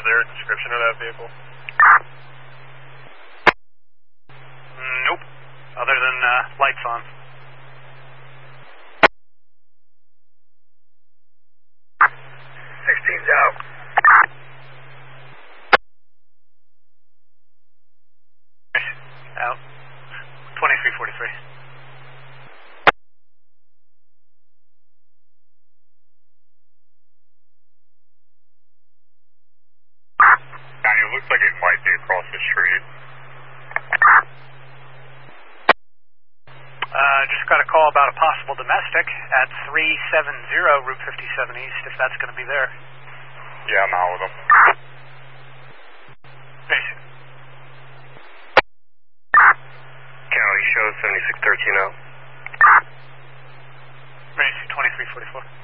there a description of that vehicle? Nope. Other than lights on. 16's out. Out. 2343. It looks like it might be across the street. Just got a call about a possible domestic at 370 Route 57 East, if that's going to be there. Yeah, I'm out with them. Basic. County shows 7613 out. Basic 2344.